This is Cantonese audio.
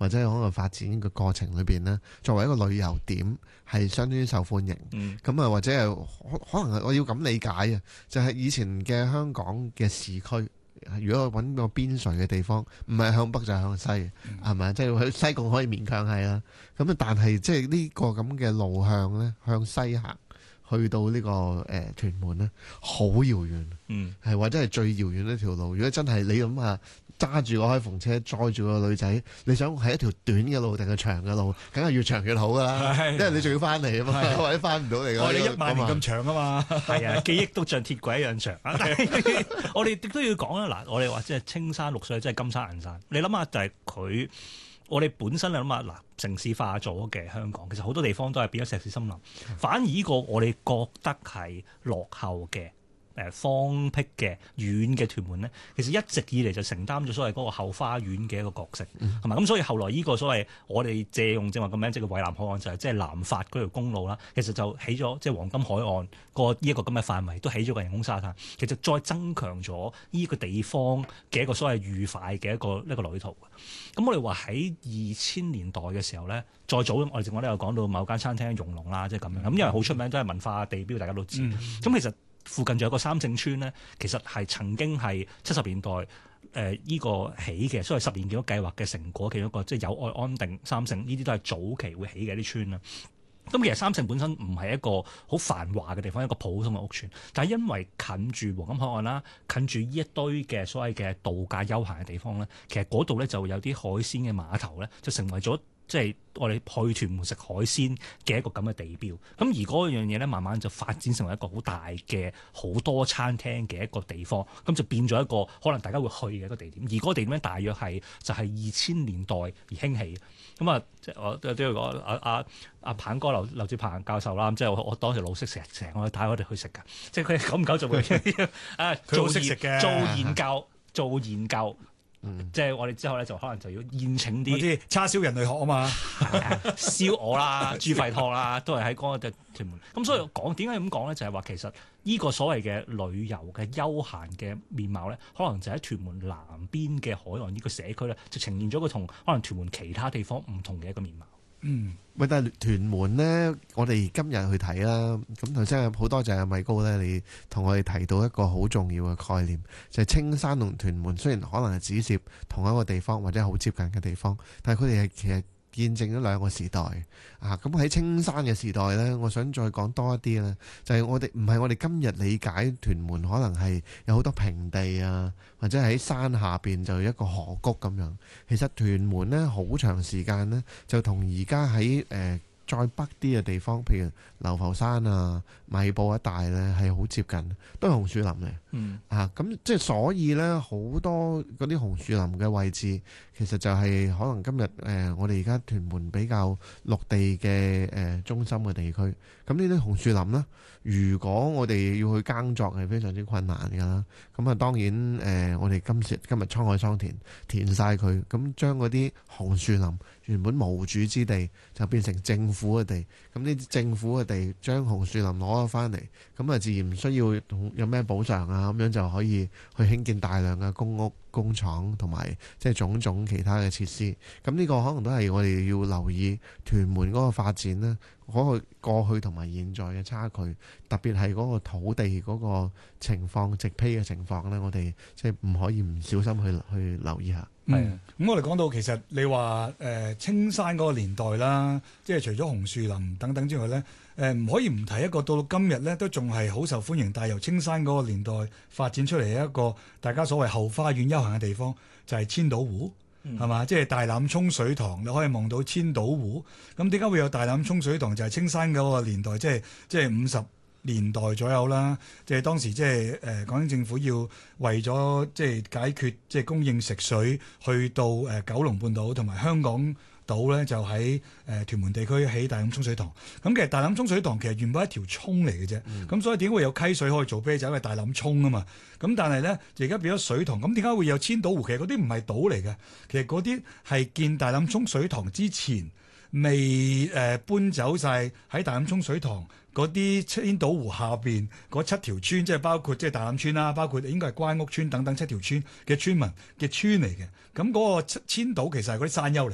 或者可能發展嘅過程裏邊呢，作為一個旅遊點係相當於受歡迎。咁或者係可能我要咁理解啊，就係以前嘅香港嘅市區。如果我揾個邊陲嘅地方，唔係向北就向西，係咪？即係去西貢可以勉強係啦。咁但係即係呢個咁嘅路向咧，向西行去到呢個屯門咧，好遙遠。係或者係最遙遠一條路。如果真係你諗下，揸住個開篷車載住個女仔，你想係一條短嘅路定係長嘅路？梗係越長越好㗎啦，因為你仲要翻嚟啊嘛，或者翻唔到嚟。 我哋1萬年咁長啊嘛， 係啊，記憶都像鐵軌一樣長。我哋亦都要講啦，嗱，我哋話即係青山綠水，即係金山銀山。你諗下就係佢，我哋本身你諗下嗱，城市化咗嘅香港，其實好多地方都係變咗石屎森林，反而呢個我哋覺得係落後嘅。荒僻嘅遠嘅屯門呢，其實一直以嚟就承擔咗所謂嗰個後花園嘅一個角色，係咪？咁所以後來呢個所謂我哋借用正話個名，即係蔚藍海岸，就係即係南法嗰條公路啦。其實就起咗即係黃金海岸個呢一個咁嘅範圍，都起咗個人工沙灘。其實再增強咗呢個地方嘅一個所謂愉快嘅一個旅途。咁我哋話喺2000年代嘅時候呢，再早我哋正話都有講到某間餐廳熔龍啦，即係咁樣。咁因為好出名都係文化地標，大家都知。咁其實附近仲有個三聖村呢，其實係曾經係70年代呢個起嘅，所謂10年建屋計劃嘅成果，其中一個即係友愛安定三聖，呢啲都係早期會起嘅啲村啦。咁其實三聖本身唔係一個好繁華嘅地方，一個普通嘅屋邨，但係因為近住黃金海岸啦，近住呢一堆嘅所謂嘅度假休閒嘅地方咧，其實嗰度咧就有啲海鮮嘅碼頭咧，就成為咗即係我哋去屯門食海鮮嘅一個咁嘅地標。咁而嗰樣嘢咧，慢慢就發展成為一個好大嘅好多餐廳嘅一個地方，咁就變咗一個可能大家會去嘅一個地點。而嗰個地點咧，大約係就係2000年代而興起。咁啊，即係我都要講阿鵬哥劉志鵬教授啦，即係我當時老師成日我帶我哋去食㗎，即係佢久唔久就會佢好識食嘅， 做研究。即係我哋之後咧，就可能就要宴請啲叉燒人類學啊嘛， 燒鵝啦、豬肺湯啦，都係喺嗰個屯門。咁所以講點解咁講咧？就係話其實呢個所謂嘅旅遊嘅休閒嘅面貌咧，可能就喺屯門南邊嘅海岸呢個社區咧，就呈現咗個同可能屯門其他地方唔同嘅一個面貌。 喂，但係屯門呢，我哋今日去睇啦，咁頭先好多謝阿米高呢，你同我哋提到一個好重要嘅概念，就係青山同屯門雖然可能係只涉同一個地方或者好接近嘅地方，但係佢哋係其實見證咗兩個時代啊！咁喺青山嘅時代呢，我想再講多一啲呢，就係我哋唔係我哋今日理解屯門可能係有好多平地啊，或者喺山下邊就一個河谷咁樣。其實屯門呢，好長時間呢，就同而家喺再北啲嘅地方，譬如流浮山啊、米埔一帶呢，係好接近，都係紅樹林嚟。咁即係所以呢，好多嗰啲紅樹林嘅位置，其實就係可能今日我哋而家屯門比較陸地嘅中心嘅地區。咁呢啲紅樹林呢，如果我哋要去耕作係非常之困難㗎啦。咁啊當然我哋今日滄海桑田填晒佢，咁將嗰啲紅樹林原本無主之地就變成政府嘅地。咁呢啲政府嘅地將紅樹林攞咗翻嚟，咁啊自然唔需要有咩補償啊，咁樣就可以去興建大量嘅公屋、工廠同埋即係種種其他嘅設施。咁呢個可能都係我哋要留意屯門嗰個發展呢，嗰個過去同埋現在嘅差距，特別係嗰個土地嗰個情況、植被嘅情況呢，我哋即係唔可以唔小心去留意下。 咁我哋講到其實你話青山嗰個年代啦，即係除咗紅樹林等等之外呢，唔可以唔提一個到今日呢都仲係好受歡迎，但係由青山嗰個年代發展出嚟一個大家所謂後花園休閒嘅地方，就係千島湖。係嘛？即係大欖涌水塘，你可以望到千島湖。咁點解會有大欖涌水塘？就係青山嗰個年代，即係50年代左右啦。即係當時即係港英政府要為咗即係解決即係供應食水，去到九龍半島同埋香港島咧，就喺屯門地區起大欖涌水塘。咁其實大欖涌水塘其實原本係一條涌嚟嘅啫。咁所以點解會有溪水可以做啤酒？因為大欖涌啊嘛。咁但係咧，而家變咗水塘。咁點解會有千島湖？其實嗰啲唔係島嚟嘅，其實嗰啲係建大欖涌水塘之前未搬走晒喺大欖涌水塘嗰啲千島湖下邊嗰7條村，即係包括即係大欖村啦，包括應該係關屋村等等7條村嘅村民嘅村嚟嘅。咁嗰個千島其實係嗰啲山丘嚟。